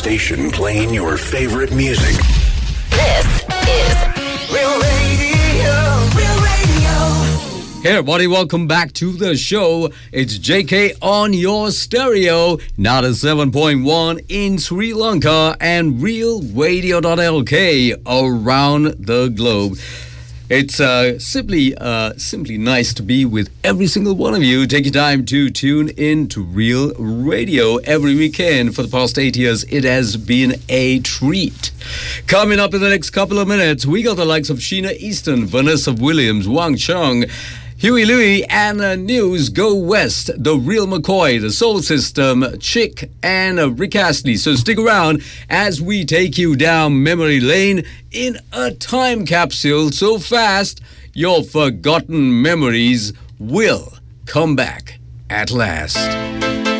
station playing your favorite music. This is Real Radio. Real Radio. Hey everybody, welcome back to the show. It's JK on your stereo, 97.1 in Sri Lanka and realradio.lk around the globe. It's simply nice to be with every single one of you. Take your time to tune in to Real Radio every weekend. For the past 8 years, it has been a treat. Coming up in the next couple of minutes, we got the likes of Sheena Easton, Vanessa Williams, Wang Chung, Huey Louie, and News Go West, The Real McCoy, The Soul System, Chick, and Rick Astley. So stick around as we take you down memory lane in a time capsule so fast your forgotten memories will come back at last.